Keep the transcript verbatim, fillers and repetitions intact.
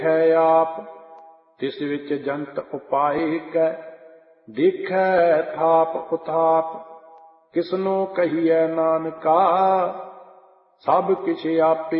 ਹੈ ਆਪ, ਤਿਸ ਵਿੱਚ ਜੰਤ ਉਪਾਏ ਕੈ, ਦੇਖੈ ਥਾਪ ਉਥਾਪ। ਕਿਸਨੂੰ ਕਹੀਐ ਨਾਨਕਾ, ਸਭ ਕਿਛ ਆਪੇ